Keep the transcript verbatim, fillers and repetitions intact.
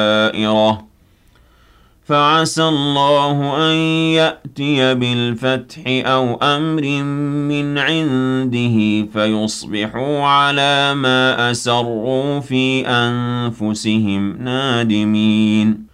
دائرة فعسى الله أن يأتي بالفتح أو أمر من عنده فيصبحوا على ما أسروا في أنفسهم نادمين